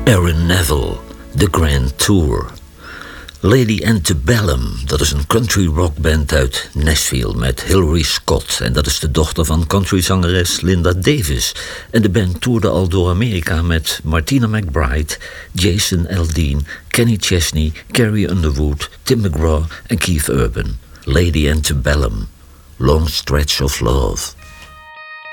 Aaron Neville, The Grand Tour. Lady Antebellum, dat is een country rockband uit Nashville met Hillary Scott. En dat is de dochter van countryzangeres Linda Davis. En de band toerde al door Amerika met Martina McBride, Jason Aldean, Kenny Chesney, Carrie Underwood, Tim McGraw en Keith Urban. Lady Antebellum, Long Stretch of Love.